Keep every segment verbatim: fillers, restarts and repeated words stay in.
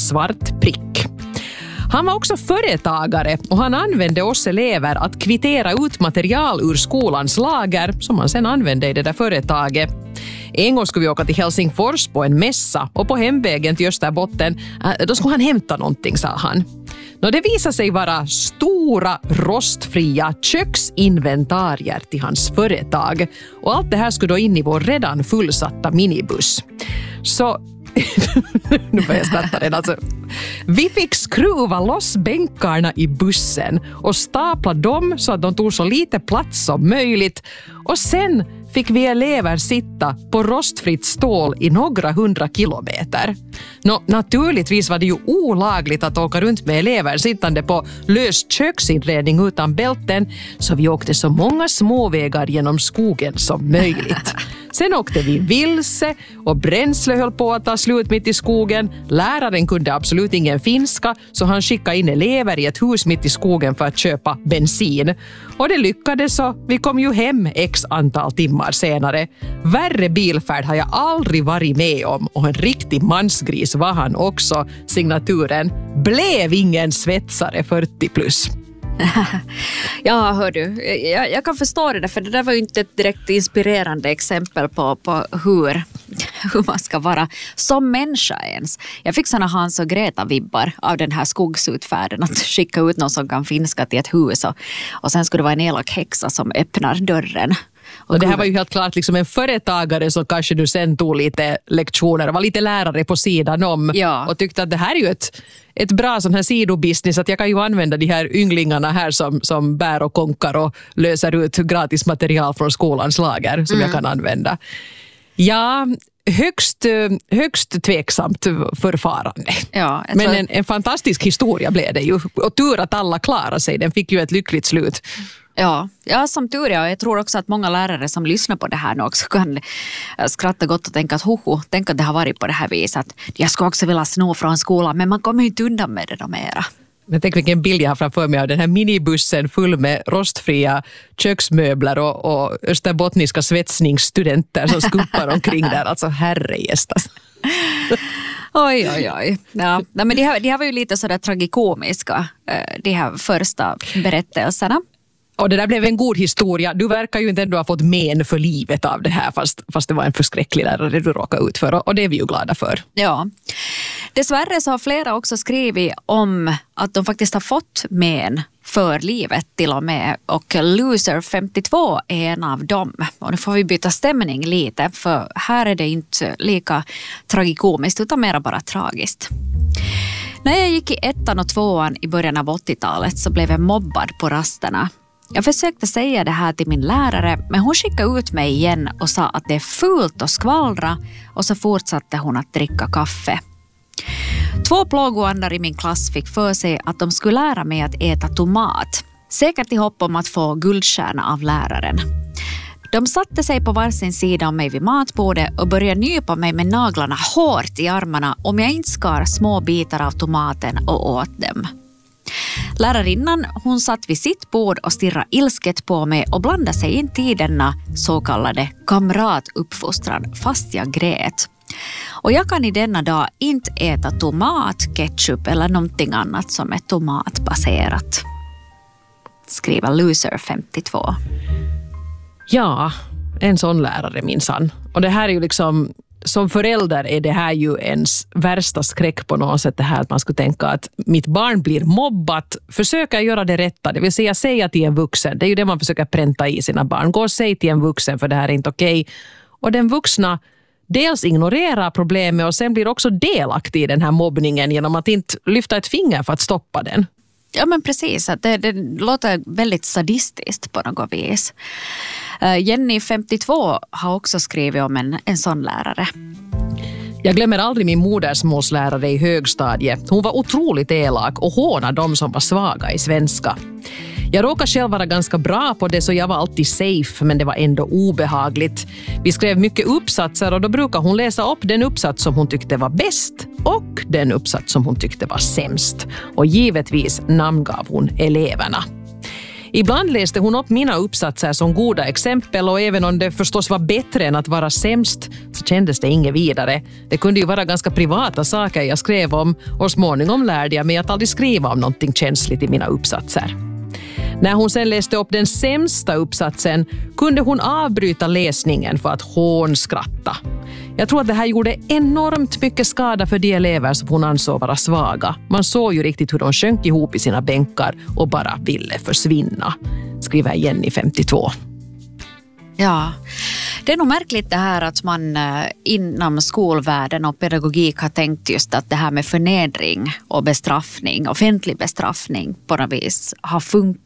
svart prick. Han var också företagare och han använde oss elever att kvittera ut material ur skolans lager som man sen använde i det där företaget. En gång skulle vi åka till Helsingfors på en mässa och på hemvägen till Österbotten då skulle han hämta någonting, sa han. Nå, det visade sig vara stora rostfria köksinventarier till hans företag och allt det här skulle då in i vår redan fullsatta minibuss. Så nu börjar jag starta den alltså. Vi fick skruva loss bänkarna i bussen och stapla dem så att de tog så lite plats som möjligt och sen fick vi elever sitta på rostfritt stål i några hundra kilometer. Nå, naturligtvis var det ju olagligt att åka runt med elever sittande på lös köksinredning utan bälten, så vi åkte så många småvägar genom skogen som möjligt. Sen åkte vi vilse och bränsle höll på att ta slut mitt i skogen. Läraren kunde absolut ingen finska så han skickade in elever i ett hus mitt i skogen för att köpa bensin. Och det lyckades så vi kom ju hem x antal timmar senare. Värre bilfärd har jag aldrig varit med om och en riktig mansgris var han också. Signaturen blev ingen svetsare fyrtio plus. Ja, hör du, jag, jag kan förstå det där, för det där var ju inte ett direkt inspirerande exempel på, på hur, hur man ska vara som människa ens. Jag fick såna Hans och Greta-vibbar av den här skogsutfärden, att skicka ut någon som kan finska till ett hus och, och sen skulle det vara en elak häxa som öppnar dörren. Och, och det här var ju helt klart liksom en företagare som kanske nu sen tog lite lektioner och var lite lärare på sidan om, ja. Och tyckte att det här är ju ett, ett bra sån här sidobusiness, att jag kan ju använda de här ynglingarna här som, som bär och konkar och löser ut gratis material från skolans lager som mm. jag kan använda. Ja, högst, högst tveksamt förfarande. Ja, men en, en fantastisk historia blev det ju. Och tur att alla klarade sig, den fick ju ett lyckligt slut. Ja, ja, som tur är. Jag tror också att många lärare som lyssnar på det här nu också kan skratta gott och tänka att hoho, tänk att det har varit på det här viset. Jag skulle också vilja sno från skolan, men man kommer ju inte undan med det då mera. Jag tänker vilken bild jag har framför mig av den här minibussen full med rostfria köksmöbler och, och österbottniska svetsningsstudenter som skuppar omkring där. Alltså herrejästas. Oj, oj, oj. Ja, men det här, det här var ju lite sådär tragikomiska, de här första berättelserna. Och det där blev en god historia. Du verkar ju inte ändå ha fått men för livet av det här, fast, fast det var en förskräcklig lärare du råkade ut för. Och det är vi ju glada för. Ja. Dessvärre så har flera också skrivit om att de faktiskt har fått men för livet till och med. Och Loser femtiotvå är en av dem. Och nu får vi byta stämning lite, för här är det inte lika tragikomiskt utan mer bara tragiskt. När jag gick i ettan och tvåan i början av åttiotalet så blev jag mobbad på rasterna. Jag försökte säga det här till min lärare, men hon skickade ut mig igen och sa att det är fult att skvallra, och så fortsatte hon att dricka kaffe. Två plågoandar i min klass fick för sig att de skulle lära mig att äta tomat, säkert i hopp om att få guldstjärna av läraren. De satte sig på varsin sida om mig vid matbordet och började nypa mig med naglarna hårt i armarna om jag inte skar små bitar av tomaten och åt dem. Lärarinnan, hon satt vid sitt bord och stirrade ilsket på mig och blandade sig in i denna så kallade kamratuppfostran fast jag grät. Och jag kan i denna dag inte äta tomat, ketchup eller någonting annat som är tomatbaserat. Skriver Loser femtiotvå. Ja, en sån lärare minsann. Och det här är ju liksom, som förälder är det här ju ens värsta skräck på något sätt, det här att man skulle tänka att mitt barn blir mobbat, försöka göra det rätta, det vill säga säga till en vuxen. Det är ju det man försöker pränta i sina barn. Gå och säg till en vuxen för det här är inte okej. Och den vuxna dels ignorerar problemet och sen blir också delaktig i den här mobbningen genom att inte lyfta ett finger för att stoppa den. Ja, men precis. Det, det låter väldigt sadistiskt på något vis. Jenny femtiotvå har också skrivit om en, en sån lärare. Jag glömmer aldrig min modersmålslärare i högstadiet. Hon var otroligt elak och hånade de som var svaga i svenska. Jag råkade själv vara ganska bra på det, så jag var alltid safe, men det var ändå obehagligt. Vi skrev mycket uppsatser och då brukade hon läsa upp den uppsats som hon tyckte var bäst och den uppsats som hon tyckte var sämst. Och givetvis namngav hon eleverna. Ibland läste hon upp mina uppsatser som goda exempel och även om det förstås var bättre än att vara sämst så kändes det inget vidare. Det kunde ju vara ganska privata saker jag skrev om och småningom lärde jag mig att aldrig skriva om någonting känsligt i mina uppsatser. När hon sen läste upp den sämsta uppsatsen kunde hon avbryta läsningen för att hånskratta. Jag tror att det här gjorde enormt mycket skada för de elever som hon ansåg vara svaga. Man såg ju riktigt hur de sjönk ihop i sina bänkar och bara ville försvinna, skriver Jenny femtiotvå. Ja, det är nog märkligt det här att man inom skolvärlden och pedagogik har tänkt just att det här med förnedring och bestraffning, offentlig bestraffning på något vis har funkat.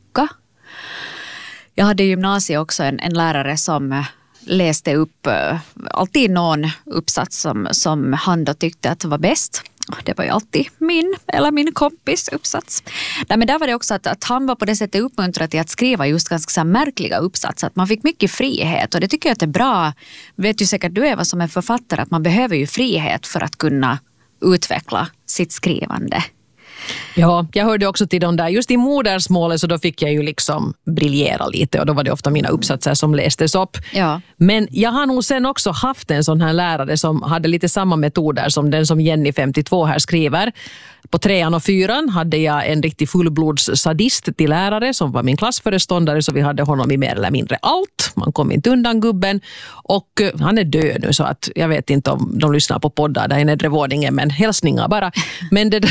Jag hade i gymnasiet också en, en lärare som läste upp uh, alltid någon uppsats som, som han då tyckte att var bäst. Det var ju alltid min eller min kompis uppsats. Nej, men där var det också att, att han var på det sättet uppmuntrad till att skriva just ganska så märkliga uppsatser. Att man fick mycket frihet och det tycker jag att det är bra. Vet ju säkert du Eva som är författare att man behöver ju frihet för att kunna utveckla sitt skrivande. Ja, jag hörde också till de där, just i modersmålet så då fick jag ju liksom briljera lite och då var det ofta mina uppsatser som lästes upp. Ja. Men jag har nog sen också haft en sån här lärare som hade lite samma metoder som den som Jenny femtiotvå här skriver. På trean och fyran hade jag en riktig fullblods sadist till lärare som var min klassföreståndare så vi hade honom i mer eller mindre allt. Man kom inte undan gubben och han är död nu så att jag vet inte om de lyssnar på poddar där i nedre våningen men hälsningar bara. Men, det,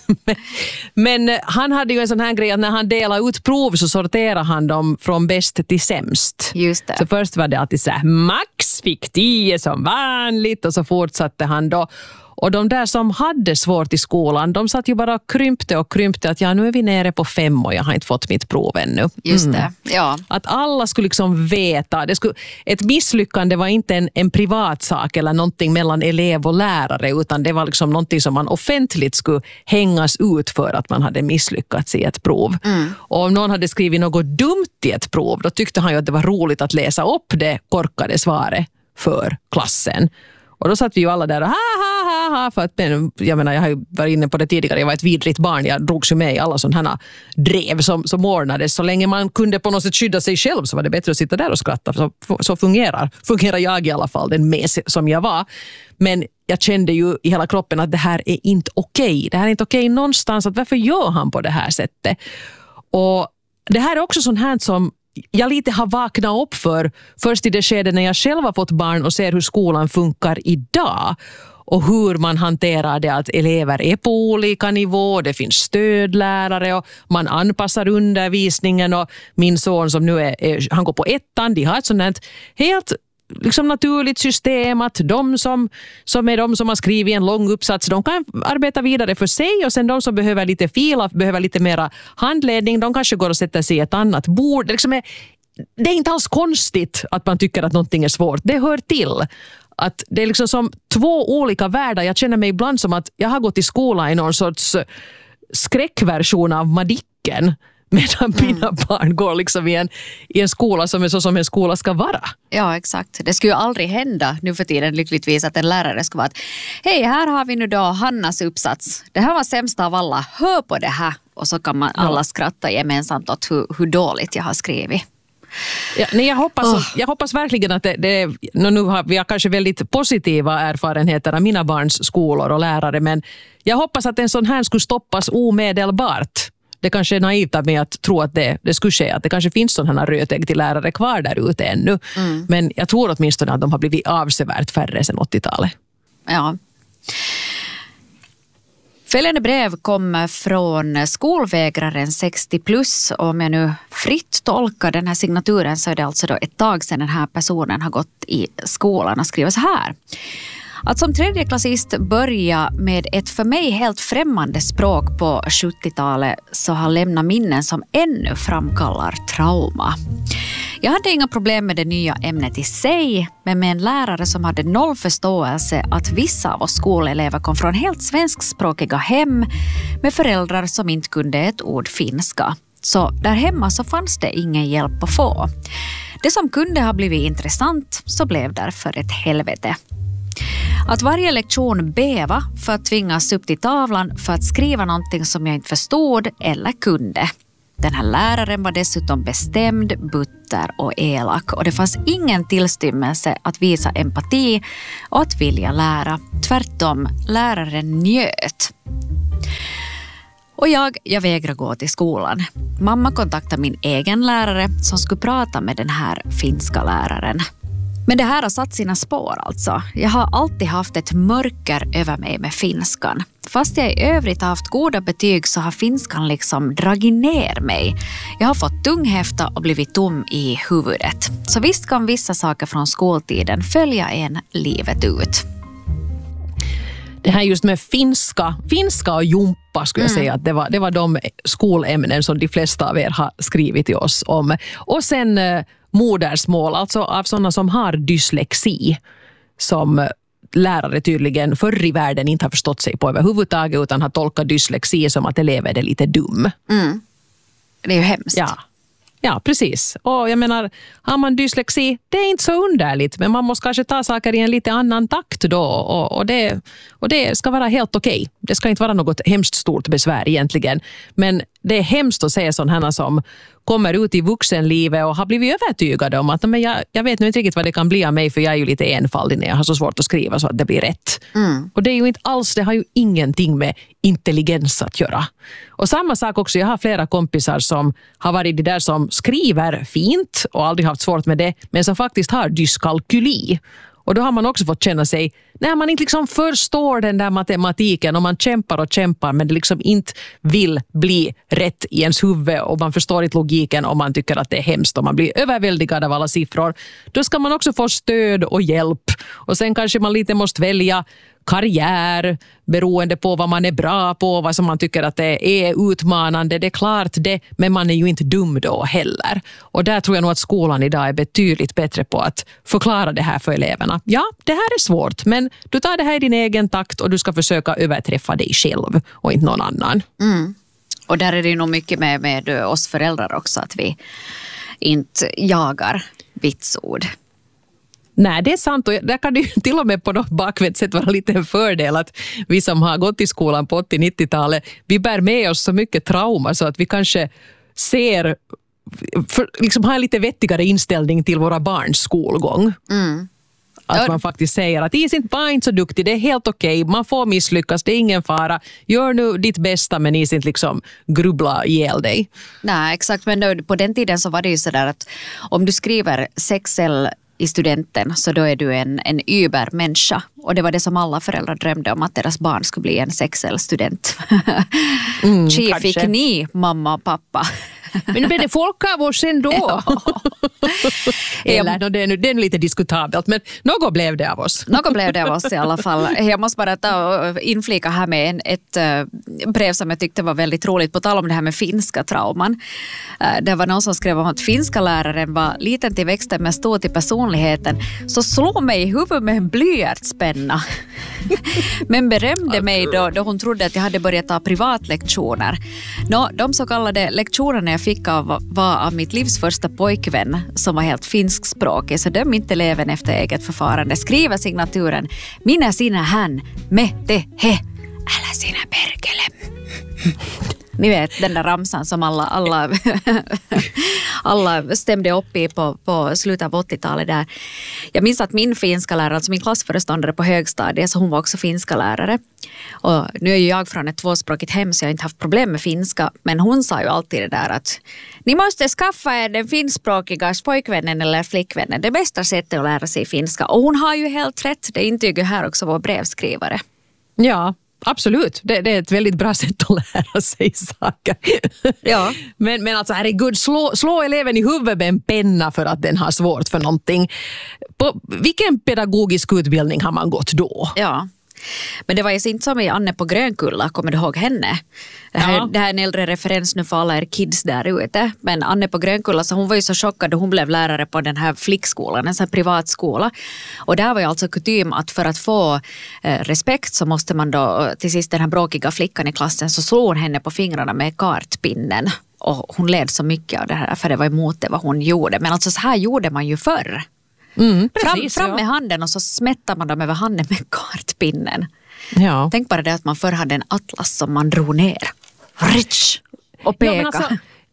men han hade ju en sån här grej att när han delade ut prov så sorterade han dem från bäst till sämst. Just det. Så först var det alltid så här, Max fick tio som vanligt och så fortsatte han då. Och de där som hade svårt i skolan, de satt ju bara och krympte och krympte att ja, nu är vi nere på fem och jag har inte fått mitt prov ännu. Just det, ja. Att alla skulle liksom veta, det skulle, ett misslyckande var inte en, en privat sak eller någonting mellan elev och lärare utan det var liksom någonting som man offentligt skulle hängas ut för att man hade misslyckats i ett prov. Mm. Och om någon hade skrivit något dumt i ett prov, då tyckte han ju att det var roligt att läsa upp det korkade svaret för klassen. Och då satt vi ju alla där och ha ha ha ha för att jag menar jag har ju varit inne på det tidigare, jag var ett vidrigt barn, jag drogs ju med i alla sådana här drev som, som ordnades. Så länge man kunde på något sätt skydda sig själv så var det bättre att sitta där och skratta. Så, så fungerar, fungerar jag i alla fall, den mes som jag var. Men jag kände ju i hela kroppen att det här är inte okej. Det här är inte okej någonstans. Att varför gör han på det här sättet? Och det här är också sånt här som jag lite har vaknat upp för först i det skede när jag själv har fått barn och ser hur skolan funkar idag och hur man hanterar det att elever är på olika nivå, det finns stödlärare och man anpassar undervisningen och min son som nu är, är han går på ettan, de har ett sånt här helt liksom naturligt system att de som, som är de som har skrivit en lång uppsats, de kan arbeta vidare för sig och sen de som behöver lite fila, behöver lite mera handledning, de kanske går och sätter sig i ett annat bord. Det, liksom är, det är inte alls konstigt att man tycker att någonting är svårt. Det hör till. Att det är liksom som två olika världar. Jag känner mig ibland som att jag har gått i skolan i någon sorts skräckversion av Madicken. Medan mm. mina barn går liksom i en, i en skola som är så som en skola ska vara. Ja, exakt. Det skulle ju aldrig hända nu för tiden lyckligtvis att en lärare ska vara att hej, här har vi nu då Hannas uppsats. Det här var sämst av alla. Hör på det här. Och så kan man alla skratta gemensamt åt hur, hur dåligt jag har skrivit. Ja, nej, jag, hoppas, oh. jag hoppas verkligen att det, det nu har vi har kanske väldigt positiva erfarenheter av mina barns skolor och lärare, men jag hoppas att en sån här skulle stoppas omedelbart. Det kanske är naivt av mig att tro att det, det skulle ske, att det kanske finns sådana här rötägg till lärare kvar där ute ännu. Mm. Men jag tror åtminstone att de har blivit avsevärt färre sedan åttiotalet. Ja. Följande brev kom från skolvägraren sextio plus. Om jag nu fritt tolkar den här signaturen så är det alltså då ett tag sedan den här personen har gått i skolan och skriver så här. Att som tredjeklassist börja med ett för mig helt främmande språk på sjuttiotalet så har lämnat minnen som ännu framkallar trauma. Jag hade inga problem med det nya ämnet i sig, men med en lärare som hade noll förståelse att vissa av oss skolelever kom från helt svenskspråkiga hem med föräldrar som inte kunde ett ord finska. Så där hemma så fanns det ingen hjälp att få. Det som kunde ha blivit intressant så blev därför ett helvete. Att varje lektion beva för att tvingas upp till tavlan för att skriva någonting som jag inte förstod eller kunde. Den här läraren var dessutom bestämd, butter och elak och det fanns ingen tillstymmelse att visa empati och att vilja lära. Tvärtom, läraren njöt. Och jag, jag vägrade gå till skolan. Mamma kontaktade min egen lärare som skulle prata med den här finska läraren. Men det här har satt sina spår alltså. Jag har alltid haft ett mörker över mig med finskan. Fast jag i övrigt har haft goda betyg så har finskan liksom dragit ner mig. Jag har fått tunghäfta och blivit tom i huvudet. Så visst kan vissa saker från skoltiden följa en livet ut. Det här just med finska, finska och jumpa skulle jag mm. säga att det var, det var de skolämnen som de flesta av er har skrivit till oss om. Och sen eh, modersmål, alltså av sådana som har dyslexi som lärare tydligen förr i världen inte har förstått sig på överhuvudtaget utan har tolkat dyslexi som att eleven är lite dum. Mm. Det är ju hemskt. Ja. Ja, precis. Och jag menar, har man dyslexi, det är inte så underligt, men man måste kanske ta saker i en lite annan takt då och, och, det, och det ska vara helt okej. Det ska inte vara något hemskt stort besvär egentligen, men det är hemskt att se sådana som kommer ut i vuxenlivet och har blivit övertygade om att men jag, jag vet nu inte riktigt vad det kan bli av mig för jag är ju lite enfaldig när jag har så svårt att skriva så att det blir rätt. Mm. Och det är ju inte alls, det har ju ingenting med intelligens att göra. Och samma sak också, jag har flera kompisar som har varit det där som skriver fint och aldrig haft svårt med det, men som faktiskt har dyskalkyli. Och då har man också fått känna sig, när man inte liksom förstår den där matematiken och man kämpar och kämpar men det liksom inte vill bli rätt i ens huvud och man förstår inte logiken och man tycker att det är hemskt och man blir överväldigad av alla siffror. Då ska man också få stöd och hjälp. Och sen kanske man lite måste välja karriär beroende på vad man är bra på, vad som man tycker att det är utmanande. Det är klart det, men man är ju inte dum då heller. Och där tror jag nog att skolan idag är betydligt bättre på att förklara det här för eleverna. Ja, det här är svårt, men du tar det här i din egen takt och du ska försöka överträffa dig själv och inte någon annan. Mm. Och där är det ju nog mycket med, med oss föräldrar också, att vi inte jagar vitsord. Nej, det är sant och där kan det ju till och med på något bakvänt sätt vara lite en fördel att vi som har gått i skolan på åttio-nittiotalet, vi bär med oss så mycket trauma så att vi kanske ser, för, liksom har en lite vettigare inställning till våra barns skolgång. Mm. Att man faktiskt säger att is inte bara inte så duktig, det är helt okej, man får misslyckas, det är ingen fara. Gör nu ditt bästa men is inte liksom grubbla ihjäl dig. Nej, exakt, men då, på den tiden så var det ju sådär att om du skriver sexel i studenten så då är du en, en übermänniska. Och det var det som alla föräldrar drömde om, att deras barn skulle bli en sexel-student. Mm, Tji fick ni, mamma och pappa. Men nu blev det folk av oss ändå. Ja. Eller, no, det, är nu, det är lite diskutabelt, men något blev det av oss. Något blev det av oss i alla fall. Jag måste bara ta och inflika här med en, ett uh, brev som jag tyckte var väldigt roligt på tal om det här med finska trauman. Uh, det var någon som skrev om att finska läraren var liten till växten men stor till personligheten, så slog mig i huvudet med en blyertspenna. Men berömde mig då, då hon trodde att jag hade börjat ta privatlektioner. Nå, de så kallade lektionerna jag fick av var av mitt livs första pojkvän som var helt finskspråkig, så döm inte eleven efter eget förfarande. Skriva signaturen minä sinä hän, me te he, älä sinä perkele. Ni vet den där ramsan som alla, alla, alla stämde upp i på, på slutet av åttiotalet där. Jag minns att min finska lärare, alltså min klassföreståndare på högstadiet, så hon var också finska lärare. Och nu är ju jag från ett tvåspråkigt hem så jag har inte haft problem med finska, men hon sa ju alltid det där att ni måste skaffa er den finskspråkiga pojkvännen eller flickvännen. Det bästa sättet att lära sig finska. Och hon har ju helt rätt, det intyger här också vår brevskrivare. Ja. Absolut, det, det är ett väldigt bra sätt att lära sig saker. Ja. Men, men alltså herregud, slå, slå eleven i huvudet med en penna för att den har svårt för någonting. På vilken pedagogisk utbildning har man gått då? Ja. Men det var ju inte som i Anne på Grönkulla, kommer du ihåg henne? Det här, ja. det här är en äldre referens nu för alla er kids där ute. Men Anne på Grönkulla, så hon var ju så chockad då hon blev lärare på den här flickskolan, en sån här privatskola. Och där var ju alltså kutym att för att få eh, respekt så måste man då, till sist den här bråkiga flickan i klassen, så slog hon henne på fingrarna med kartpinnen. Och hon led så mycket av det här för det var emot det vad hon gjorde. Men alltså så här gjorde man ju förr. Mm, precis, fram, fram med ja. handen och så smättar man dem över handen med kartpinnen. Ja. Tänk bara det att man förr hade en atlas som man drog ner. Rich och peka. Ja, men alltså,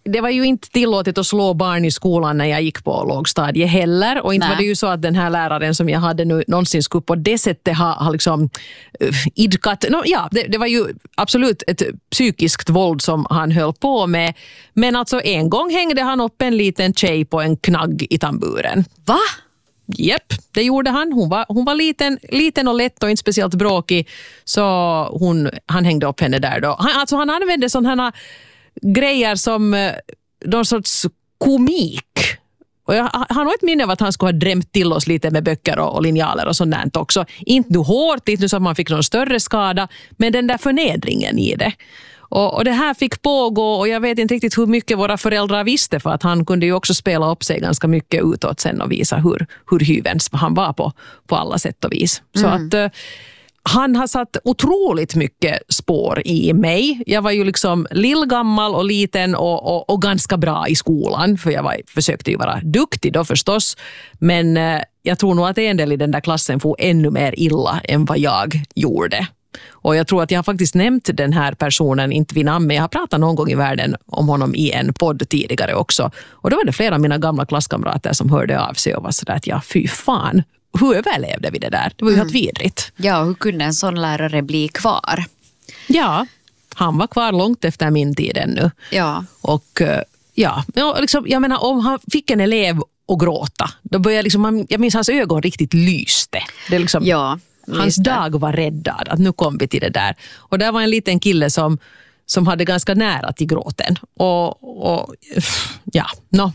det var ju inte tillåtet att slå barn i skolan när jag gick på lågstadiet heller. Och inte Nej. var det ju så att den här läraren som jag hade nu någonsin skulle på det sättet ha, ha liksom uh, idkat. No, ja, det, det var ju absolut ett psykiskt våld som han höll på med. Men alltså en gång hängde han upp en liten tjej på en knagg i tamburen. Va? Japp, det gjorde han. Hon var, hon var liten, liten och lätt och inte speciellt bråkig. Så hon, han hängde upp henne där då. Han, alltså han använde sådana grejer som eh, någon sorts komik. Och jag, han har ett minne av att han skulle ha drämt till oss lite med böcker och, och linjaler och sånt där också. Inte nu hårt, inte så att man fick någon större skada, men den där förnedringen i det. Och, och det här fick pågå och jag vet inte riktigt hur mycket våra föräldrar visste, för att han kunde ju också spela upp sig ganska mycket utåt sen och visa hur, hur hyvens han var på, på alla sätt och vis. Så Mm. att... Eh, han har satt otroligt mycket spår i mig. Jag var ju liksom lillgammal och liten och, och, och ganska bra i skolan. För jag var, försökte ju vara duktig då förstås. Men eh, jag tror nog att en del i den där klassen får ännu mer illa än vad jag gjorde. Och jag tror att jag har faktiskt nämnt den här personen, inte vid namn, men jag har pratat någon gång i världen om honom i en podd tidigare också. Och då var det flera av mina gamla klasskamrater som hörde av sig och var sådär att ja, fy fan. Hur överlevde vi det där? Det var ju mm. helt vidrigt. Ja, hur kunde en sån lärare bli kvar? Ja, han var kvar långt efter min tid ännu. Ja. Och ja, liksom, jag menar om han fick en elev att gråta, då började liksom, jag minns hans ögon riktigt lyste. Det är liksom, ja, hans dag var räddad, att nu kom vi till det där. Och där var en liten kille som, som hade ganska nära till gråten. Och, och ja, no.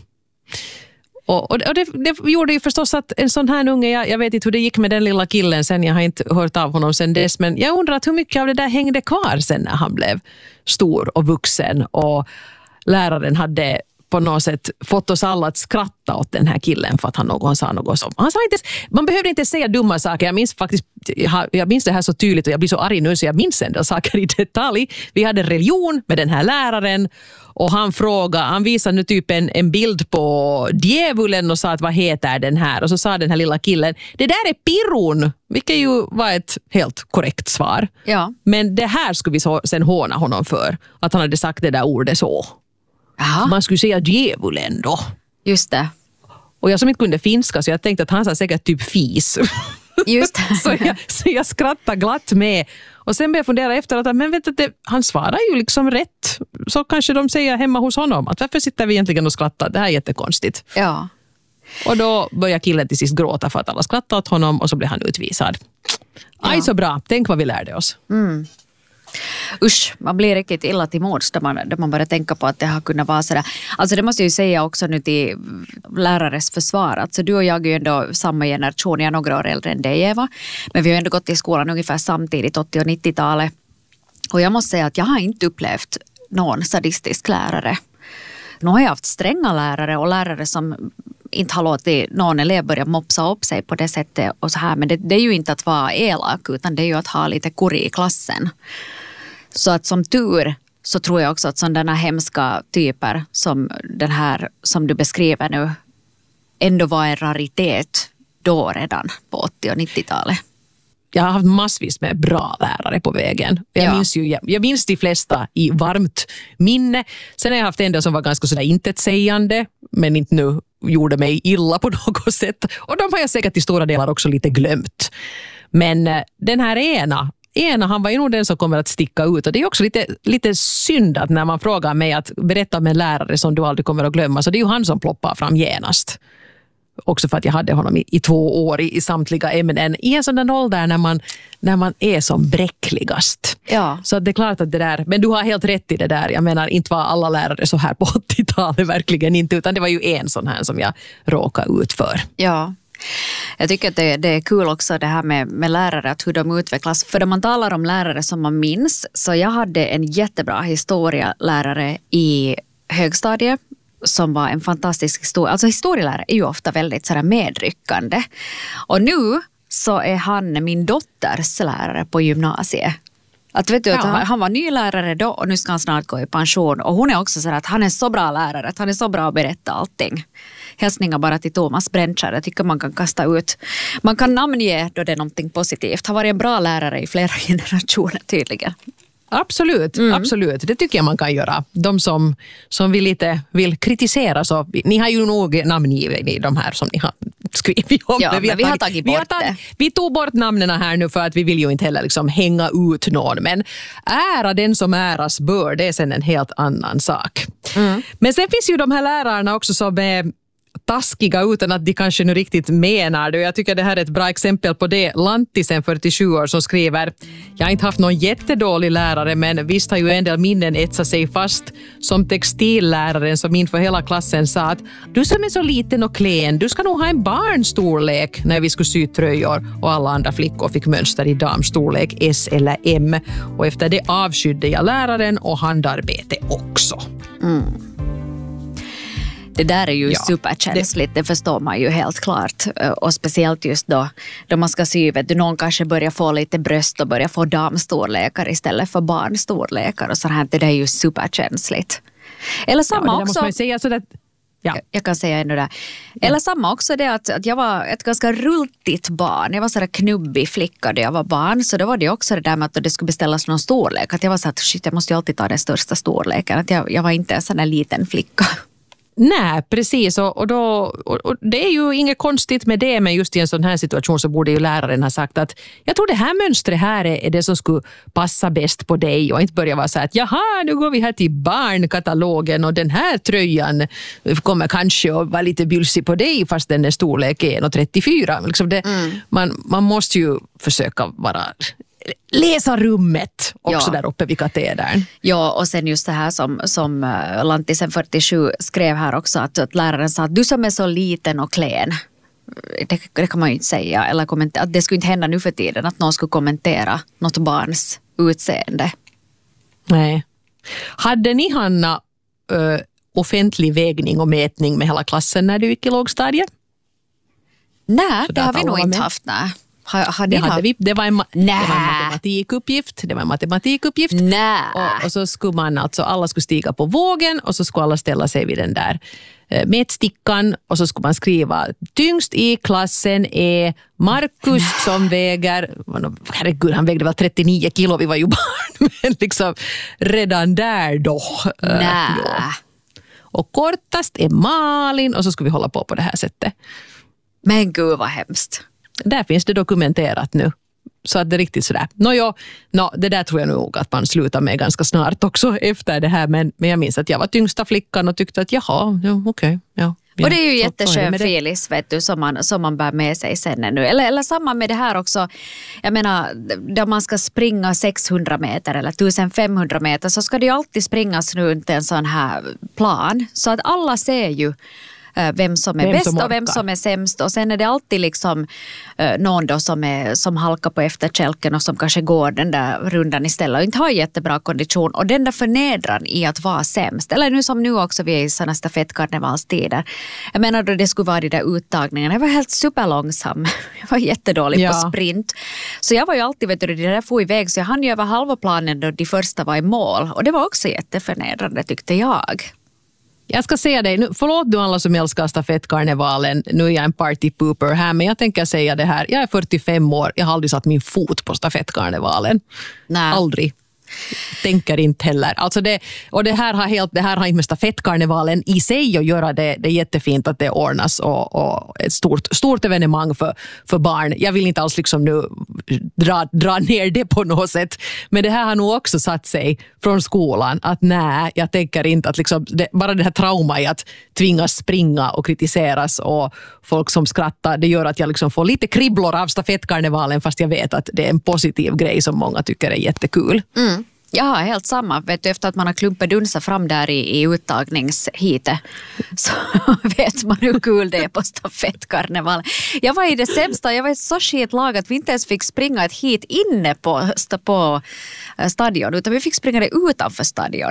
Och, och det, det gjorde ju förstås att en sån här unge, jag, jag vet inte hur det gick med den lilla killen sen, jag har inte hört av honom sen dess, men jag undrar att hur mycket av det där hängde kvar sen när han blev stor och vuxen och läraren hade på något sätt fått oss alla att skratta åt den här killen för att han någon sa något som. Han sa inte, man behövde inte säga dumma saker. Jag minns faktiskt, jag minns det här så tydligt och jag blir så arg nu så jag minns en del saker i detalj. Vi hade religion med den här läraren och han frågade, han visade nu typ en, en bild på djävulen och sa att vad heter den här? Och så sa den här lilla killen, det där är Pirun, vilket ju var ett helt korrekt svar. Ja. Men det här skulle vi så, sen håna honom för, att han hade sagt det där ordet så. Aha. Man skulle säga djävulen då. Just det. Och jag som inte kunde finska så jag tänkte att han sa säkert typ fis. Just det. så, jag, så jag skrattade glatt med. Och sen började jag fundera efter att men vet du, det, han svarar ju liksom rätt. Så kanske de säger hemma hos honom att varför sitter vi egentligen och skrattar? Det här är jättekonstigt. Ja. Och då började killen till sist gråta för att alla skrattade åt honom och så blev han utvisad. Ja. Aj så bra, tänk vad vi lärde oss. Mm. Usch, man blir riktigt illa till mods där man, där man börjar tänka på att det har kunnat vara sådär. Alltså det måste jag ju säga också nu till lärares försvar. Alltså du och jag är ju ändå samma generation, jag är några år äldre än dig Eva. Men vi har ändå gått i skolan ungefär samtidigt, åttio- och nittiotalet. Och jag måste säga att jag har inte upplevt någon sadistisk lärare. Nu har jag haft stränga lärare och lärare som inte har låtit någon elev börja mopsa upp sig på det sättet och så här. Men det, det är ju inte att vara elak utan det är ju att ha lite kurri i klassen. Så att som tur så tror jag också att sådana hemska typer som den här som du beskriver nu ändå var en raritet då redan på åttio- och nittiotalet. Jag har haft massvis med bra lärare på vägen. Jag, Ja. minns, ju, jag, jag minns de flesta i varmt minne. Sen har jag haft en del som var ganska sådär intetsägande men inte nu gjorde mig illa på något sätt. Och de har jag säkert i stora delar också lite glömt. Men eh, den här ena Ena, han var ju nog den som kommer att sticka ut och det är också lite, lite synd att när man frågar mig att berätta om en lärare som du aldrig kommer att glömma så det är ju han som ploppar fram genast. Också för att jag hade honom i, i två år i, i samtliga ämnen i en sån där ålder när man, när man är som bräckligast. Ja. Så det är klart att det där, men du har helt rätt i det där. Jag menar, inte var alla lärare så här på åttiotalet, verkligen inte, utan det var ju en sån här som jag råkade ut för. Ja. Jag tycker att det, det är kul också det här med, med lärare, att hur de utvecklas. För när man talar om lärare som man minns, så jag hade en jättebra historielärare i högstadiet som var en fantastisk historia. Alltså historielärare är ju ofta väldigt sådär medryckande. Och nu så är han min dotters lärare på gymnasiet. Att vet du, att han, han var ny lärare då och nu ska han snart gå i pension. Och hon är också så att han är så bra lärare, att han är så bra att berätta allting. Hälsningar bara till Thomas Brännskär. Jag tycker man kan kasta ut. Man kan namnge då det är någonting positivt. Har varit en bra lärare i flera generationer tydligen. Absolut, mm. absolut. Det tycker jag man kan göra. De som, som vill lite vill kritisera, så ni har ju nog namngivit i de här som ni har skrivit om. Ja, men vi, har vi har tagit bort vi har tagit, det. Vi tog bort namnen här nu för att vi vill ju inte heller liksom hänga ut någon. Men ära den som äras bör, det är sen en helt annan sak. Mm. Men sen finns ju de här lärarna också som är taskiga utan att de kanske nu riktigt menar det. Jag tycker det här är ett bra exempel på det. Lantisen, fyrtiosju år, som skriver: jag har inte haft någon jättedålig lärare, men visst har ju en del minnen etsat sig fast. Som textilläraren som inför hela klassen sa att du som är så liten och klen, du ska nog ha en barnstorlek, när vi skulle sy tröjor och alla andra flickor fick mönster i damstorlek S eller M. Och efter det avskydde jag läraren och handarbete också. Mm. Det där är ju ja, superkänsligt, det... det förstår man ju helt klart. Och speciellt just då, då man ska sy, vet du, någon kanske börjar få lite bröst och börjar få damstorlekar istället för barnstorlekar och så här, det där är ju superkänsligt. Eller samma ja, det också... måste man ju säga så att... Ja. Jag kan säga ännu där. Eller samma också det att, att jag var ett ganska rultigt barn. Jag var sådär knubbig flicka då jag var barn. Så då var det också det där med att det skulle beställas någon storlek. Att jag var så att shit, jag måste ju alltid ta den största storleken. Att jag, jag var inte en sån här liten flicka. Nej, precis. Och, och, då, och, och det är ju inget konstigt med det, men just i en sån här situation så borde ju läraren ha sagt att jag tror det här mönstret här är, är det som skulle passa bäst på dig, och inte börja vara så här att jaha, nu går vi här till barnkatalogen och den här tröjan kommer kanske att vara lite bylsig på dig fast den är storlek en komma trettiofyra. Liksom det, mm. man, man måste ju försöka vara... läsa rummet också, ja. Där uppe vid katedern. Ja, och sen just det här som, som Lantisen fyrtiosju skrev här också, att, att läraren sa att du som är så liten och klen, det, det kan man ju inte säga, eller kommentera, att det skulle inte hända nu för tiden att någon skulle kommentera något barns utseende. Nej. Hade ni, Hanna, ö, offentlig vägning och mätning med hela klassen när du gick i lågstadiet? Nej, det har vi nog inte haft, nej. Ha, ha, det, hade vi. Det, var en, det var en matematikuppgift. Det var en matematikuppgift. Och, och så skulle man alltså, alla skulle stiga på vågen och så skulle alla ställa sig vid den där eh, mätstickan och så skulle man skriva tyngst i klassen är Markus som väger, herregud, han vägde väl trettionio kilo, vi var ju barn, men liksom redan där då. Eh, ja. Och kortast är Malin och så skulle vi hålla på på det här sättet. Men gud vad hemskt. Där finns det dokumenterat nu. Så att det är riktigt sådär. Nå, ja, no, det där tror jag nog att man slutar med ganska snart också efter det här. Men, men jag minns att jag var tyngsta flickan och tyckte att jaha, ja, okej. Okay, ja, och det är ju jätteskön filis, vet du, som man, som man bär med sig sen nu. Eller, eller samma med det här också. Jag menar, där man ska springa sexhundra meter eller femtonhundra meter så ska det ju alltid springas runt en sån här plan. Så att alla ser ju vem som är vem bäst som och vem som är sämst. Och sen är det alltid liksom uh, någon då som, är, som halkar på efterkälken och som kanske går den där rundan istället och inte har jättebra kondition. Och den där förnedran i att vara sämst. Eller nu som nu också, vi är i sådana stafettkarnevalstider. Jag menar då det skulle vara de där uttagningarna. Jag var helt superlångsam. Jag var jättedålig ja. på sprint. Så jag var ju alltid, vet du, det där får iväg. Så jag hann ju över halva planen då de första var i mål. Och det var också jätteförnedrande, tyckte jag. Jag ska säga dig, nu, förlåt du alla som älskar stafettkarnevalen, nu är jag en partypooper här, men jag tänker säga det här, jag är fyrtiofem år, jag har aldrig satt min fot på stafettkarnevalen. Nej. Aldrig. Tänker inte heller. Alltså det, och det här har helt, det här har inte med stafettkarnevalen i sig att göra. Det, det är jättefint att det ordnas och, och ett stort, stort evenemang för, för barn. Jag vill inte alls liksom nu dra, dra ner det på något sätt. Men det här har nog också satt sig från skolan att nej, jag tänker inte att liksom det, bara det här trauma i att tvingas springa och kritiseras och folk som skrattar, det gör att jag liksom får lite kribblor av stafettkarnevalen fast jag vet att det är en positiv grej som många tycker är jättekul. Mm. Ja, helt samma. Vet du, efter att man har klumpet dunsa fram där i, i uttagningshitet så vet man hur kul det är på stafettkarneval. Jag var i det sämsta, jag var i så skit lag att vi inte ens fick springa ett hit inne på, på stadion, utan vi fick springa det utanför stadion.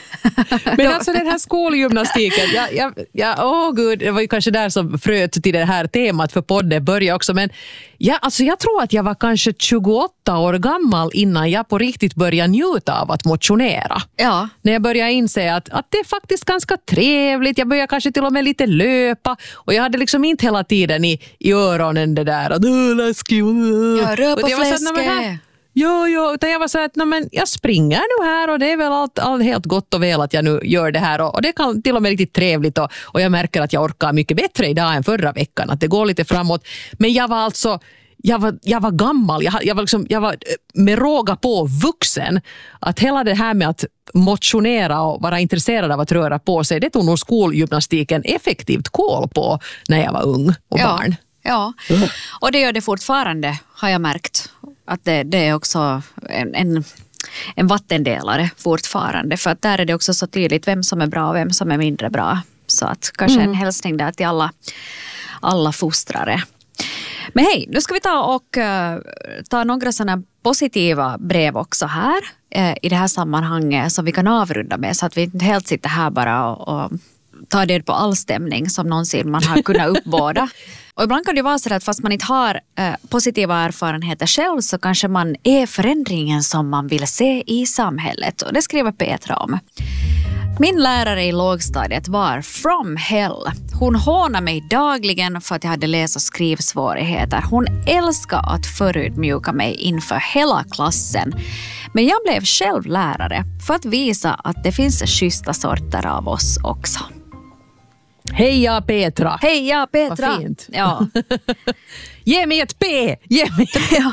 Men alltså den här skolgymnastiken, jag, jag, jag, åh gud, det var ju kanske där som fröt till det här temat för podden började också, men ja, alltså jag tror att jag var kanske tjugoåtta år gammal innan jag på riktigt började njuta av att motionera. Ja. När jag började inse att, att det är faktiskt ganska trevligt, jag började kanske till och med lite löpa och jag hade liksom inte hela tiden i, i öronen det där att läskigt. Ja, rör på fläsket. Jo, jo, utan jag var så att nej, men jag springer nu här och det är väl allt, allt helt gott och väl att jag nu gör det här och, och det kan till och med riktigt trevligt och, och jag märker att jag orkar mycket bättre idag än förra veckan, att det går lite framåt. Men jag var alltså Jag var, jag var gammal, jag, jag, var liksom, jag var med råga på vuxen. Att hela det här med att motionera och vara intresserad av att röra på sig, det tog nog skolgymnastiken effektivt koll på när jag var ung och ja, barn. Ja, mm. och det gör det fortfarande, har jag märkt. Att det, det är också en, en, en vattendelare fortfarande. För att där är det också så tydligt vem som är bra och vem som är mindre bra. Så att kanske mm. en hälsning där till alla, alla fostrare. Men hej, nu ska vi ta och uh, ta några sådana positiva brev också här uh, i det här sammanhanget som vi kan avrunda med så att vi inte helt sitter här bara och, och tar det på all stämning som någonsin man har kunnat uppbåda. Och ibland kan det vara så att fast man inte har uh, positiva erfarenheter själv så kanske man är förändringen som man vill se i samhället. Och det skriver Petra om. Min lärare i lågstadiet var from hell. Hon hånade mig dagligen för att jag hade läs- och skrivsvårigheter. Hon älskade att förutmjuka mig inför hela klassen. Men jag blev själv lärare för att visa att det finns schyssta sorter av oss också. Heja Petra! Heja Petra! Vad fint. Ja. Ge mig ett P! Ge mig ett P!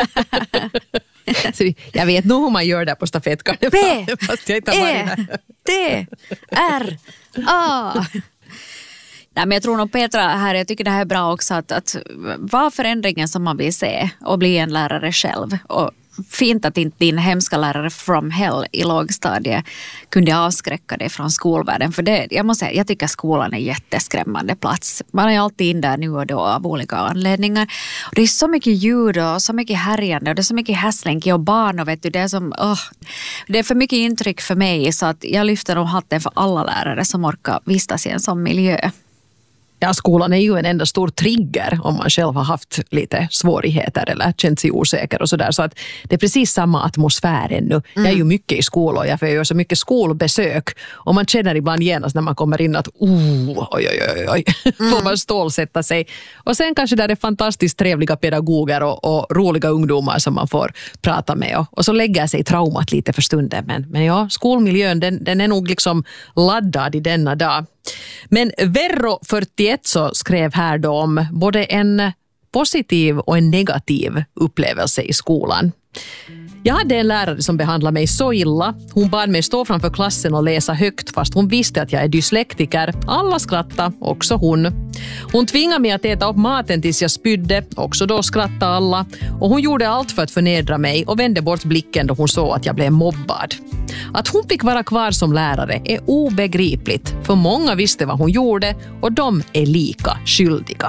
Så jag vet nog hur man gör där på stafettkarneval. P, fast jag inte har varit där. E, T, R, A. Nej, men jag tror nog Petra här, jag tycker det här är bra också att, att vara förändringen som man vill se och bli en lärare själv. Och fint att inte din hemska lärare from hell i lågstadiet kunde avskräcka dig från skolvärlden. För det, jag måste säga, jag tycker skolan är en jätteskrämmande plats. Man är ju alltid in där nu och då av olika anledningar. Och det är så mycket ljud och så mycket härjande och det är så mycket hässlänk och barn och vet du, det är som, oh, det är för mycket intryck för mig så att jag lyfter nog hatten för alla lärare som orkar vistas i en sån miljö. Ja, skolan är ju en enda stor trigger om man själv har haft lite svårigheter eller känt sig osäker och sådär. Så att det är precis samma atmosfär ännu. Mm. Jag är ju mycket i skolor, jag gör så mycket skolbesök och man känner ibland genast när man kommer in att oh, oj, oj, oj, oj. Mm. får man stålsätta sig. Och sen kanske där är fantastiskt trevliga pedagoger och, och roliga ungdomar som man får prata med. Och, och så lägger sig traumat lite för stunden. Men, men ja, skolmiljön den, den är nog liksom laddad i denna dag. Men Verro fyrtioett så skrev här då om både en positiv och en negativ upplevelse i skolan. Jag hade en lärare som behandlade mig så illa. Hon bad mig stå framför klassen och läsa högt fast hon visste att jag är dyslektiker. Alla skrattade, också hon. Hon tvingade mig att äta upp maten tills jag spydde. Också då skrattade alla. Och hon gjorde allt för att förnedra mig och vände bort blicken då hon såg att jag blev mobbad. Att hon fick vara kvar som lärare är obegripligt. För många visste vad hon gjorde och de är lika skyldiga.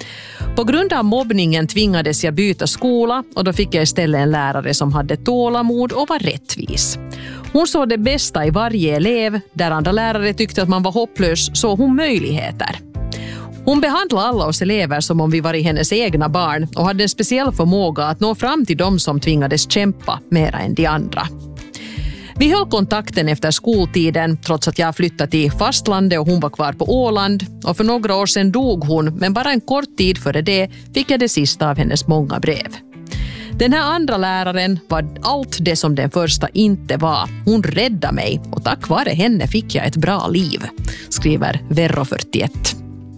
På grund av mobbningen tvingades jag byta skola och då fick jag istället en lärare som hade tålamod och var rättvis. Hon såg det bästa i varje elev. Där andra lärare tyckte att man var hopplös såg hon möjligheter. Hon behandlade alla oss elever som om vi var i hennes egna barn och hade en speciell förmåga att nå fram till dem som tvingades kämpa mer än de andra. Vi höll kontakten efter skoltiden trots att jag flyttade till fastlandet och hon var kvar på Åland. Och för några år sedan dog hon, men bara en kort tid före det fick jag det sista av hennes många brev. Den här andra läraren var allt det som den första inte var. Hon räddade mig och tack vare henne fick jag ett bra liv, skriver Verro fyrtioett.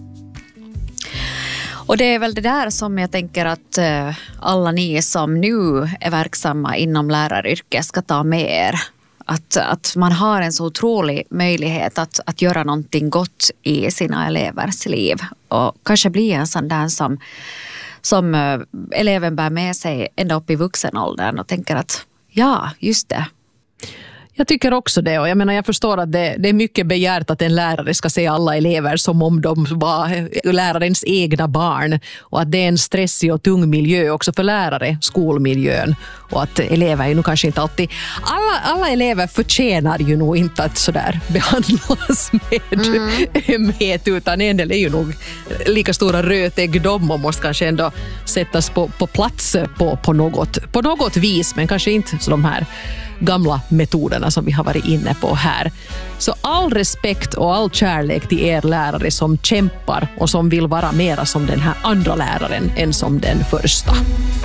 Och det är väl det där som jag tänker att alla ni som nu är verksamma inom läraryrket ska ta med er. Att, att man har en så otrolig möjlighet att, att göra någonting gott i sina elevers liv. Och kanske bli en sån där som, som eleven bär med sig ända upp i vuxenåldern och tänker att ja, just det. Jag tycker också det och jag menar jag förstår att det, det är mycket begärt att en lärare ska se alla elever som om de var lärarens egna barn och att det är en stressig och tung miljö också för lärare, skolmiljön och att elever är nu kanske inte alltid, alla, alla elever förtjänar ju nog inte att sådär behandlas med ömhet mm. utan en del är ju nog lika stora rötägg de och måste kanske ändå sättas på, på plats på, på, något, på något vis men kanske inte så de här gamla metoderna som vi har varit inne på här. Så all respekt och all kärlek till er lärare som kämpar och som vill vara mera som den här andra läraren än som den första.